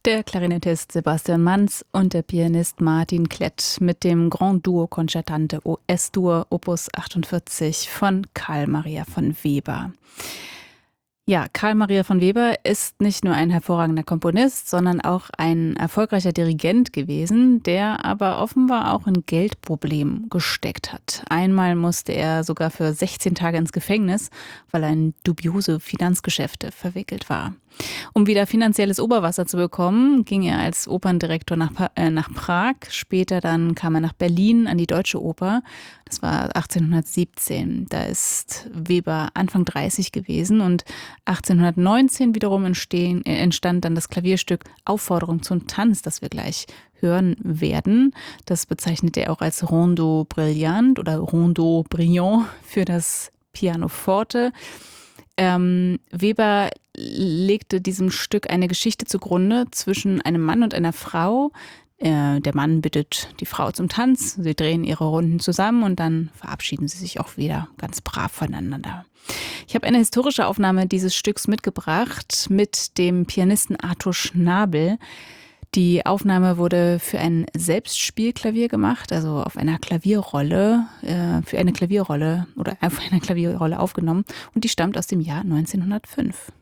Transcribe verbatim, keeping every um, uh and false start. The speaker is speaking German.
Der Klarinettist Sebastian Manz und der Pianist Martin Klett mit dem Grand Duo Concertante Es-Dur Opus achtundvierzig von Carl Maria von Weber. Ja, Carl Maria von Weber ist nicht nur ein hervorragender Komponist, sondern auch ein erfolgreicher Dirigent gewesen, der aber offenbar auch in Geldproblemen gesteckt hat. Einmal musste er sogar für sechzehn Tage ins Gefängnis, weil er in dubiose Finanzgeschäfte verwickelt war. Um wieder finanzielles Oberwasser zu bekommen, ging er als Operndirektor nach, Pa- äh, nach Prag. Später dann kam er nach Berlin an die Deutsche Oper. Das war achtzehnhundertsiebzehn. Da ist Weber Anfang dreißig gewesen und achtzehnhundertneunzehn wiederum entstehen, äh, entstand dann das Klavierstück Aufforderung zum Tanz, das wir gleich hören werden. Das bezeichnet er auch als Rondo Brillant oder Rondo Brillant für das Pianoforte. Ähm, Weber legte diesem Stück eine Geschichte zugrunde zwischen einem Mann und einer Frau. Äh, der Mann bittet die Frau zum Tanz, sie drehen ihre Runden zusammen und dann verabschieden sie sich auch wieder ganz brav voneinander. Ich habe eine historische Aufnahme dieses Stücks mitgebracht mit dem Pianisten Arthur Schnabel. Die Aufnahme wurde für ein Selbstspielklavier gemacht, also auf einer Klavierrolle, äh, für eine Klavierrolle oder auf einer Klavierrolle aufgenommen und die stammt aus dem Jahr neunzehnhundertfünf.